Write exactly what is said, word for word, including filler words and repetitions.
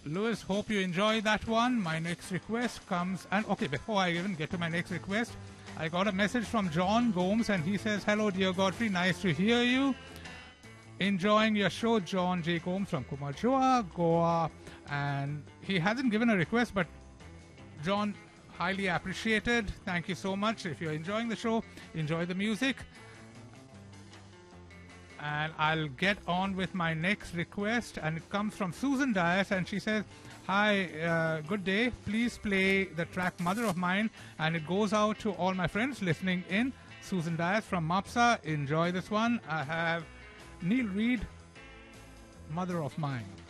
Lewis, hope you enjoy that one. My next request comes, and okay, before I even get to my next request, I got a message from John Gomes, and he says, hello, dear Godfrey, nice to hear you. Enjoying your show, John J. Gomes from Kumajua, Goa. And he hasn't given a request, but John, highly appreciated. Thank you so much. If you're enjoying the show, enjoy the music. And I'll get on with my next request, and it comes from Susan Dias, and she says, hi, uh, good day, please play the track Mother of Mine, and it goes out to all my friends listening in. Susan Dias from Mapsa, enjoy this one. I have Neil Reed, Mother of Mine.